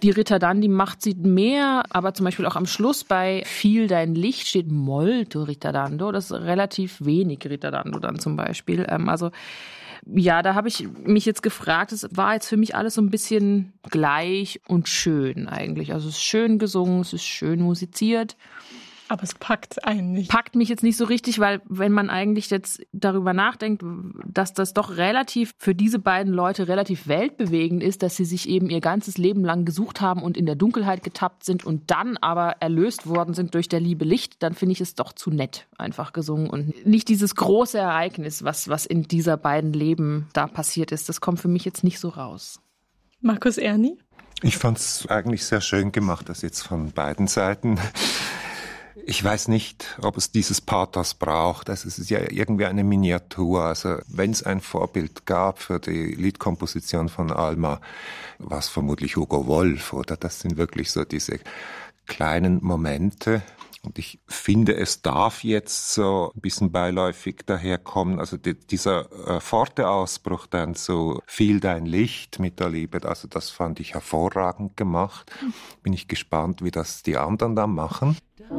Die Ritterdandi macht sie mehr, aber zum Beispiel auch am Schluss bei Fiel dein Licht steht molto Ritterdando. Das ist relativ wenig Ritterdando dann zum Beispiel. Also ja, da habe ich mich jetzt gefragt, es war jetzt für mich alles so ein bisschen gleich und schön eigentlich. Also es ist schön gesungen, es ist schön musiziert. Aber es packt einen nicht. Packt mich jetzt nicht so richtig, weil wenn man eigentlich jetzt darüber nachdenkt, dass das doch relativ für diese beiden Leute relativ weltbewegend ist, dass sie sich eben ihr ganzes Leben lang gesucht haben und in der Dunkelheit getappt sind und dann aber erlöst worden sind durch der Liebe Licht, dann finde ich es doch zu nett einfach gesungen und nicht dieses große Ereignis, was in dieser beiden Leben da passiert ist. Das kommt für mich jetzt nicht so raus. Markus Erni? Ich fand es eigentlich sehr schön gemacht, das jetzt von beiden Seiten. Ich weiß nicht, ob es dieses Pathos braucht. Es ist ja irgendwie eine Miniatur. Also wenn es ein Vorbild gab für die Liedkomposition von Alma, war es vermutlich Hugo Wolf, oder? Das sind wirklich so diese kleinen Momente. Und ich finde, es darf jetzt so ein bisschen beiläufig daherkommen. Also dieser forte Ausbruch dann so Fiel dein Licht mit der Liebe, also das fand ich hervorragend gemacht. Bin ich gespannt, wie das die anderen dann machen.